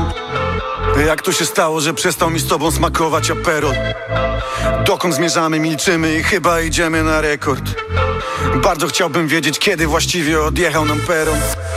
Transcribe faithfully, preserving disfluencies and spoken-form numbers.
Jak to się stało, że przestał mi z tobą smakować aperol? Dokąd zmierzamy, milczymy i chyba idziemy na rekord. Bardzo chciałbym wiedzieć, kiedy właściwie odjechał nam peron.